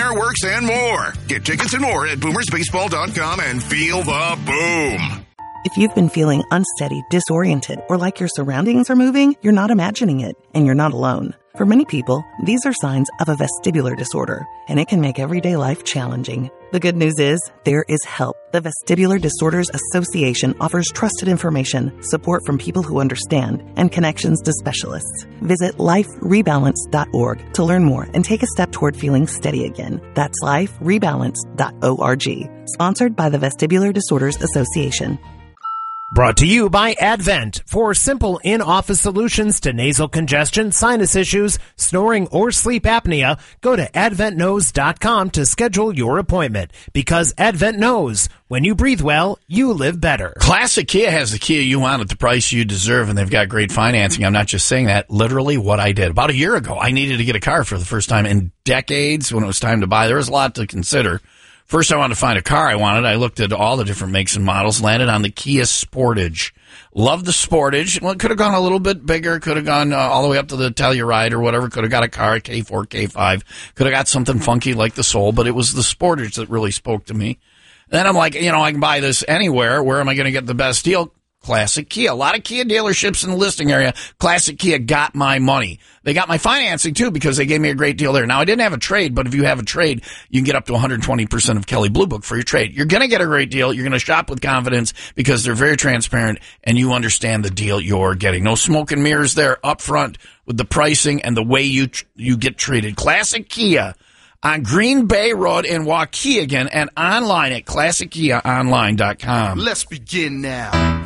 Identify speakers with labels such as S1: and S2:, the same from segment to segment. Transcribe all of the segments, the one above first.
S1: fireworks, and more. Get tickets and more at boomersbaseball.com and feel the boom.
S2: If you've been feeling unsteady, disoriented, or like your surroundings are moving, you're not imagining it, and you're not alone. For many people, these are signs of a vestibular disorder, and it can make everyday life challenging. The good news is, there is help. The Vestibular Disorders Association offers trusted information, support from people who understand, and connections to specialists. Visit liferebalance.org to learn more and take a step toward feeling steady again. That's liferebalance.org. Sponsored by the Vestibular Disorders Association.
S3: Brought to you by Advent. For simple in-office solutions to nasal congestion, sinus issues, snoring, or sleep apnea, go to adventknows.com to schedule your appointment. Because Advent knows, when you breathe well, you live better.
S4: Classic Kia has the Kia you want at the price you deserve, and they've got great financing. I'm not just saying that. Literally what I did. About a year ago, I needed to get a car for the first time in decades when it was time to buy. There was a lot to consider. First, I wanted to find a car I wanted. I looked at all the different makes and models, landed on the Kia Sportage. Loved the Sportage. Well, it could have gone a little bit bigger, could have gone all the way up to the Telluride or whatever, could have got a car, a K4, K5, could have got something funky like the Soul, but it was the Sportage that really spoke to me. Then I'm like, I can buy this anywhere. Where am I going to get the best deal? Classic Kia. A lot of Kia dealerships in the listing area. Classic Kia got my money. They got my financing, too, because they gave me a great deal there. Now, I didn't have a trade, but if you have a trade, you can get up to 120% of Kelley Blue Book for your trade. You're going to get a great deal. You're going to shop with confidence because they're very transparent, and you understand the deal you're getting. No smoke and mirrors there up front with the pricing and the way you get treated. Classic Kia on Green Bay Road in Waukegan and online at ClassicKiaOnline.com.
S5: Let's begin now.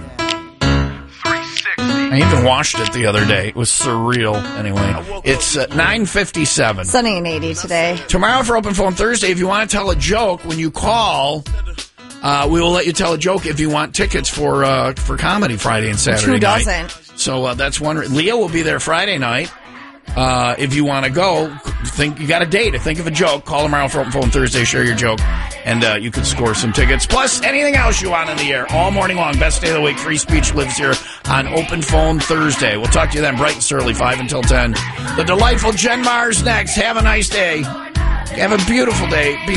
S4: I even watched it the other day. It was surreal. Anyway, it's 9:57.
S6: Sunny and 80 today.
S4: Tomorrow for Open Phone Thursday, if you want to tell a joke when you call, we will let you tell a joke if you want tickets for Comedy Friday and Saturday
S6: Who
S4: night.
S6: doesn't?
S4: So that's one. Leah will be there Friday night. If you want to go, you got a date. Think of a joke. Call tomorrow for Open Phone Thursday. Share your joke, and you can score some tickets. Plus, anything else you want in the air all morning long. Best day of the week. Free speech lives here on Open Phone Thursday. We'll talk to you then bright and early, 5 until 10. The delightful Jen Mars next. Have a nice day. Have a beautiful day.